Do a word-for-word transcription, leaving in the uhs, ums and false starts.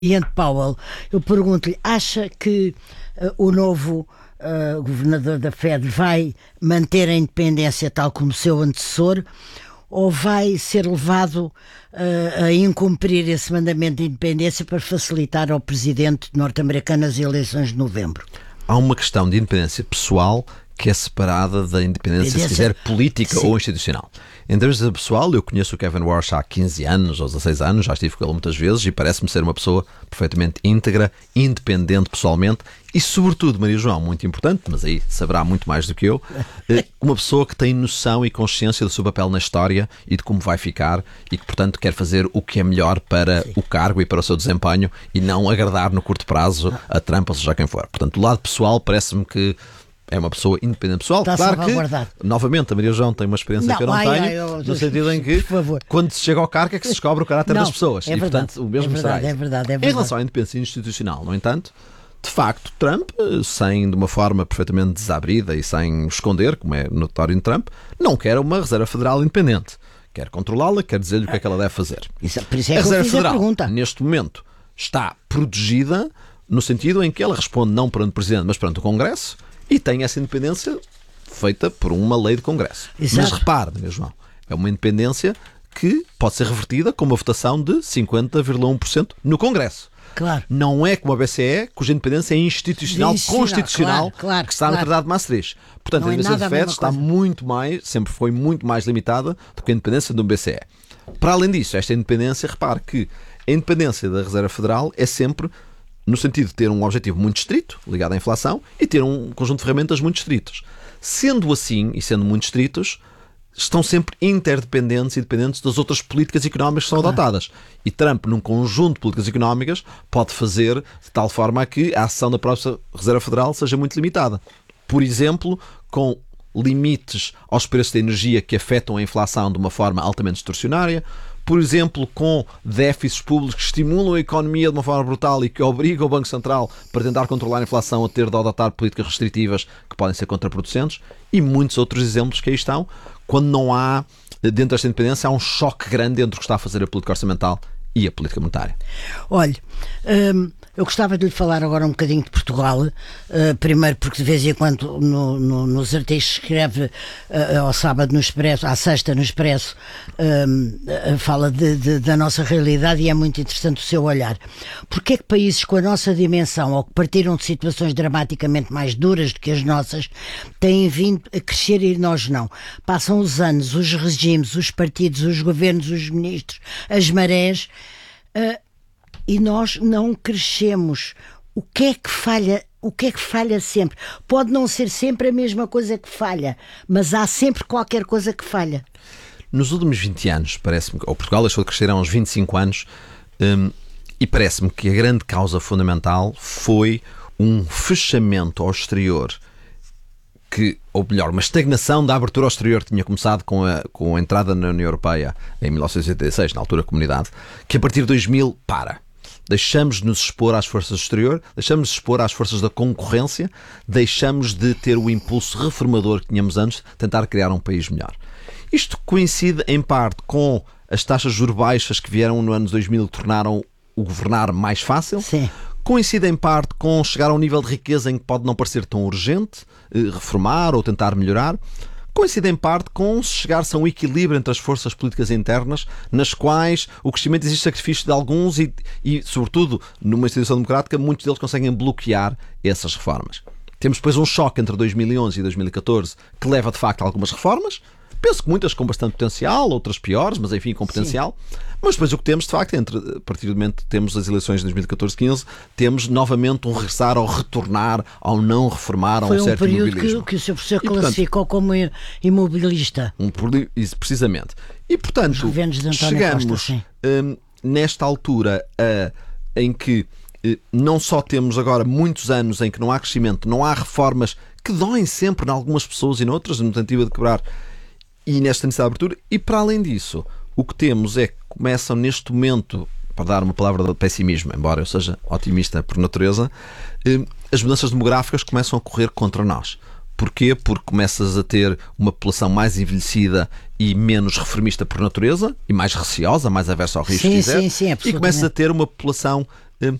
Ian Powell, eu pergunto-lhe, acha que uh, o novo uh, governador da Fed vai manter a independência tal como o seu antecessor, ou vai ser levado uh, a incumprir esse mandamento de independência para facilitar ao presidente norte-americano as eleições de novembro? Há uma questão de independência pessoal que é separada da independência, se quiser, política Sim. ou institucional. Em termos de pessoal, eu conheço o Kevin Warsh há quinze anos ou dezasseis anos, já estive com ele muitas vezes e parece-me ser uma pessoa perfeitamente íntegra, independente pessoalmente e, sobretudo, Maria João, muito importante, mas aí saberá muito mais do que eu, uma pessoa que tem noção e consciência do seu papel na história e de como vai ficar e que, portanto, quer fazer o que é melhor para Sim. o cargo e para o seu desempenho e não agradar no curto prazo a Trump ou seja quem for. Portanto, do lado pessoal, parece-me que é uma pessoa independente pessoal. Está claro que, novamente, a Maria João tem uma experiência não, que eu não ai, tenho, ai, eu, no sentido em que, quando se chega ao cargo, é que se descobre o caráter não, das pessoas. É e, verdade, portanto, o mesmo é verdade, será é verdade, é verdade. Em relação à independência institucional, no entanto, de facto, Trump, sem de uma forma perfeitamente desabrida e sem esconder, como é notório em Trump, não quer uma Reserva Federal independente. Quer controlá-la, quer dizer-lhe o que é que ela deve fazer. Isso, por isso é a que Reserva eu fiz Federal, a pergunta. neste momento, está protegida no sentido em que ela responde não perante o Presidente, mas perante o Congresso, e tem essa independência feita por uma lei de Congresso. Exato. Mas repare, Maria João, é uma independência que pode ser revertida com uma votação de cinquenta vírgula um por cento no Congresso. Claro. Não é como a B C E, cuja independência é institucional, constitucional, claro, claro, que está claro. no Tratado de Maastricht. Portanto, não a independência é do F E D está coisa. muito mais, sempre foi muito mais limitada do que a independência do B C E. Para além disso, esta independência, repare que a independência da Reserva Federal é sempre no sentido de ter um objetivo muito estrito, ligado à inflação, e ter um conjunto de ferramentas muito estritos. Sendo assim, e sendo muito estritos, estão sempre interdependentes e dependentes das outras políticas económicas que são claro. adotadas. E Trump, num conjunto de políticas económicas, pode fazer de tal forma a que a ação da própria Reserva Federal seja muito limitada. Por exemplo, com limites aos preços da energia que afetam a inflação de uma forma altamente distorcionária, por exemplo, com déficits públicos que estimulam a economia de uma forma brutal e que obrigam o Banco Central, para tentar controlar a inflação, a ter de adotar políticas restritivas que podem ser contraproducentes, e muitos outros exemplos que aí estão, quando não há, dentro desta independência, há um choque grande entre o que está a fazer a política orçamental e a política monetária. Olha, hum, eu gostava de lhe falar agora um bocadinho de Portugal, uh, primeiro porque de vez em quando no, no, nos artigos que escreve uh, ao sábado no Expresso, à sexta no Expresso, um, uh, fala de, de, da nossa realidade e é muito interessante o seu olhar. Porque é que países com a nossa dimensão ou que partiram de situações dramaticamente mais duras do que as nossas têm vindo a crescer e nós não? Passam os anos, os regimes, os partidos, os governos, os ministros, as marés, uh, e nós não crescemos. O que é que falha? O que é que falha sempre? Pode não ser sempre a mesma coisa que falha, mas há sempre qualquer coisa que falha. Nos últimos vinte anos, parece-me, ou Portugal deixou de crescer há uns vinte e cinco anos, hum, e parece-me que a grande causa fundamental foi um fechamento ao exterior, que, ou melhor, uma estagnação da abertura ao exterior que tinha começado com a, com a entrada na União Europeia em mil novecentos e oitenta e seis, na altura Comunidade, que a partir de dois mil para. Deixamos de nos expor às forças do exterior, deixamos de nos expor às forças da concorrência, deixamos de ter o impulso reformador que tínhamos antes, tentar criar um país melhor. Isto coincide em parte com as taxas de juros baixas que vieram no ano dois mil e tornaram o governar mais fácil. Sim. Coincide em parte com chegar a um nível de riqueza em que pode não parecer tão urgente eh, reformar ou tentar melhorar. Coincide em parte com chegar-se a um equilíbrio entre as forças políticas internas, nas quais o crescimento exige sacrifício de alguns e, e, sobretudo, numa instituição democrática, muitos deles conseguem bloquear essas reformas. Temos depois um choque entre dois mil e onze e dois mil e catorze que leva, de facto, a algumas reformas. Penso que muitas com bastante potencial, outras piores, mas enfim, com potencial. Sim. Mas depois o que temos, de facto, entre, a partir do momento que temos as eleições de dois mil e catorze quinze, temos novamente um regressar ao retornar, ao não reformar, a um certo imobilismo. Foi um período que, que o senhor professor classificou como imobilista. Um, precisamente. E, portanto, chegamos Costa, um, nesta altura uh, em que uh, não só temos agora muitos anos em que não há crescimento, não há reformas que doem sempre em algumas pessoas e noutras, na tentativa de quebrar, e nesta necessidade de abertura, e para além disso, o que temos é que começam neste momento, para dar uma palavra de pessimismo, embora eu seja otimista por natureza, as mudanças demográficas começam a correr contra nós. Porquê? Porque começas a ter uma população mais envelhecida e menos reformista por natureza, e mais receosa, mais aversa ao risco, sim, quiser, sim, sim, e começas a ter uma população